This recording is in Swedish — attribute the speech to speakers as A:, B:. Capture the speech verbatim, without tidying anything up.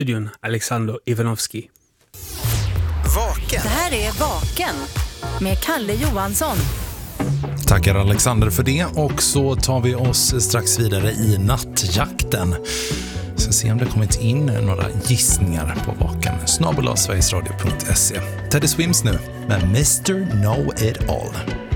A: studion Alexander Ivanovski.
B: Vaken.
C: Det här är Vaken med Kalle Johansson.
D: Tackar Alexander för det, och så tar vi oss strax vidare i nattjakten. Så se om det kommit in några gissningar på Vaken. snabel-a sverigesradio punkt se. Teddy Swims nu med mister Know It All.